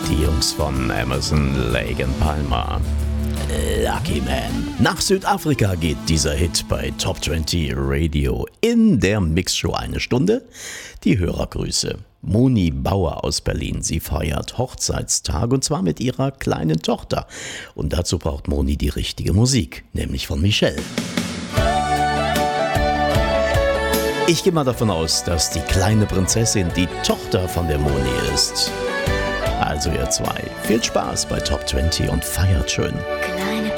Die Jungs von Emerson, Lake and Palmer. Lucky Man. Nach Südafrika geht dieser Hit bei Top 20 Radio. In der Mixshow eine Stunde. Die Hörergrüße. Moni Bauer aus Berlin. Sie feiert Hochzeitstag und zwar mit ihrer kleinen Tochter. Und dazu braucht Moni die richtige Musik, nämlich von Michelle. Ich gehe mal davon aus, dass die kleine Prinzessin die Tochter von der Moni ist. Also ihr zwei, viel Spaß bei Top 20 und feiert schön. Klein